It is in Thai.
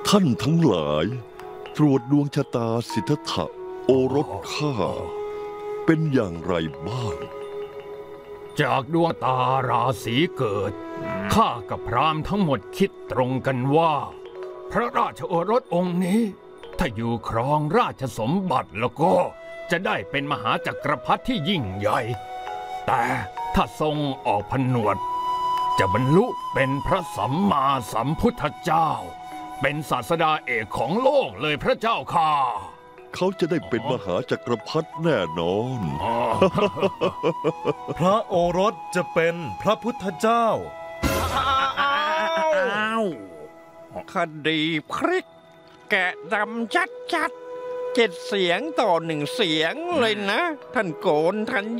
ท่านทั้งหลายตรวจดวงชะตาสิทธัตถะโอรสข้าเป็นอย่างไรบ้างจากดวงตาราศีเกิดข้ากับพราหมณ์ทั้งหมดคิดตรงกันว่าพระราชโอรสองค์นี้ถ้าอยู่ครองราชสมบัติแล้วก็จะได้เป็นมหาจักรพรรดิที่ยิ่งใหญ่แต่ถ้าทรงออกผนวดจะบรรลุเป็นพระสัมมาสัมพุทธเจ้าเป็นศาสดาเอกของโลกเลยพระเจ้าค่ะเขาจะได้เป็นมหาจักรพรรดิแน่นอนพระโอรสจะเป็นพระพุทธเจ้าคดีพริกแกะดำชัด7 เสียงต่อ1 เสียงเลยนะท่านโกนทัน